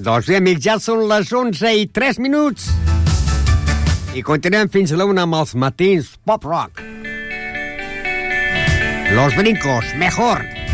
Doncs bé, amics, ja són les 11:03. I continuem fins a la 1 amb els matins pop rock. Los Brincos, mejor.